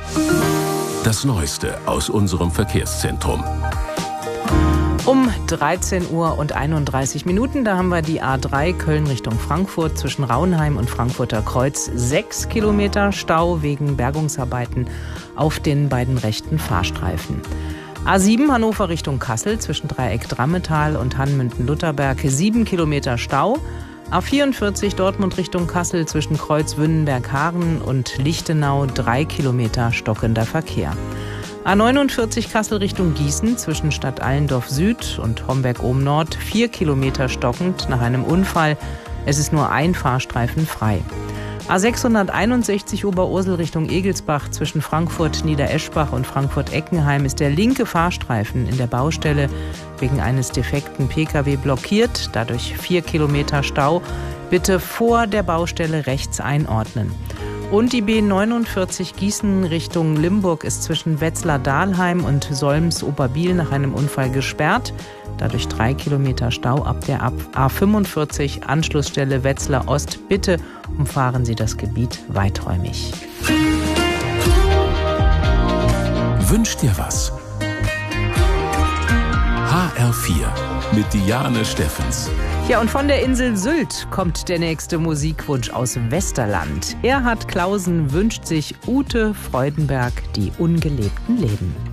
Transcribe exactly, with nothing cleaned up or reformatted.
Das Neueste aus unserem Verkehrszentrum. Um dreizehn Uhr und einunddreißig Minuten, da haben wir die A drei Köln Richtung Frankfurt zwischen Rauenheim und Frankfurter Kreuz. Sechs Kilometer Stau wegen Bergungsarbeiten auf den beiden rechten Fahrstreifen. A sieben Hannover Richtung Kassel zwischen Dreieck Drammetal und Hanmünden-Lutherberg. Sieben Kilometer Stau. A vierundvierzig Dortmund Richtung Kassel zwischen Kreuz Wünnenberg-Haaren und Lichtenau. Drei Kilometer stockender Verkehr. A neunundvierzig Kassel Richtung Gießen zwischen Stadt Allendorf Süd und Homberg-Ohm-Nord. Vier Kilometer stockend nach einem Unfall. Es ist nur ein Fahrstreifen frei. A sechshunderteinundsechzig Oberursel Richtung Egelsbach zwischen Frankfurt-Niedereschbach und Frankfurt-Eckenheim ist der linke Fahrstreifen in der Baustelle wegen eines defekten Pkw blockiert. Dadurch vier Kilometer Stau. Bitte vor der Baustelle rechts einordnen. Und die B neunundvierzig Gießen Richtung Limburg ist zwischen Wetzlar-Dahlheim und Solms-Oberbiel nach einem Unfall gesperrt. Dadurch drei Kilometer Stau ab der A fünfundvierzig Anschlussstelle Wetzlar Ost. Bitte umfahren Sie das Gebiet weiträumig. Wünsch dir was? H R vier mit Diane Steffens. Ja, und von der Insel Sylt kommt der nächste Musikwunsch aus Westerland. Erhard Clausen wünscht sich Ute Freudenberg, die ungelebten Leben.